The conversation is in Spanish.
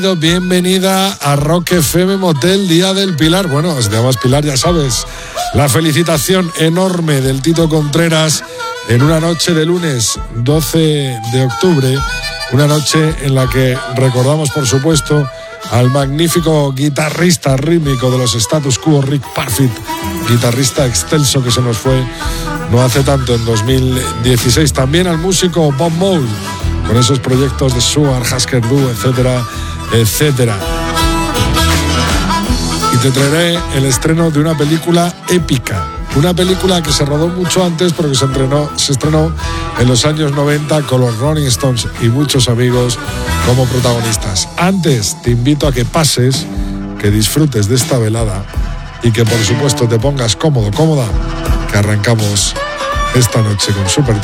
Bienvenida a Rock FM Motel Día del Pilar. Bueno, si te llamas Pilar ya sabes. La felicitación enorme del Tito Contreras en una noche de lunes 12 de octubre. Una noche en la que recordamos, por supuesto, al magnífico guitarrista rítmico de los Status Quo, Rick Parfitt, guitarrista excelso que se nos fue no hace tanto, en 2016. También al músico Bob Mould, con esos proyectos de Sugar, Husker Du, etcétera, etcétera. Y te traeré el estreno de una película épica. Una película que se rodó mucho antes, pero que se estrenó en los años 90 con los Rolling Stones y muchos amigos como protagonistas. Antes te invito a que pases, que disfrutes de esta velada y que por supuesto te pongas cómodo, cómoda, que arrancamos esta noche con Super